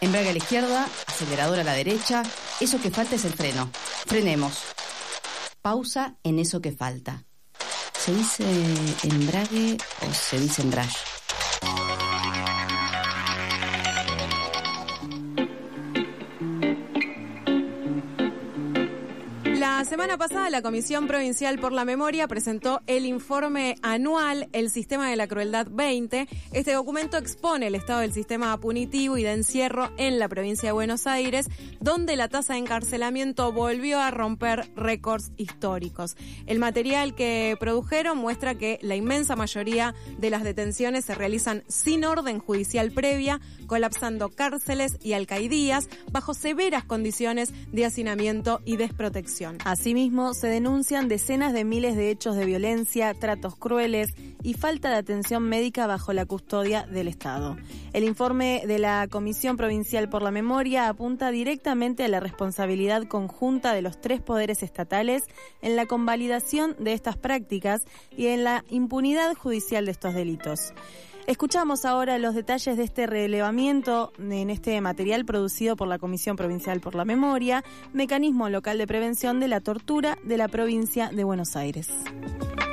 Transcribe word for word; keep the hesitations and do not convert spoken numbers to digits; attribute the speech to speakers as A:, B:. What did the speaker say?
A: Embrague a la izquierda, acelerador a la derecha. Eso que falta es el freno. Frenemos. Pausa en eso que falta. ¿Se dice embrague o se dice embrague?
B: La semana pasada la Comisión Provincial por la Memoria presentó el informe anual El Sistema de la Crueldad veinte. Este documento expone el estado del sistema punitivo y de encierro en la provincia de Buenos Aires, donde la tasa de encarcelamiento volvió a romper récords históricos. El material que produjeron muestra que la inmensa mayoría de las detenciones se realizan sin orden judicial previa, colapsando cárceles y alcaidías bajo severas condiciones de hacinamiento y desprotección.
C: Asimismo, se denuncian decenas de miles de hechos de violencia, tratos crueles y falta de atención médica bajo la custodia del Estado. El informe de la Comisión Provincial por la Memoria apunta directamente a la responsabilidad conjunta de los tres poderes estatales en la convalidación de estas prácticas y en la impunidad judicial de estos delitos. Escuchamos ahora los detalles de este relevamiento en este material producido por la Comisión Provincial por la Memoria, Mecanismo Local de Prevención de la Tortura de la provincia de Buenos Aires.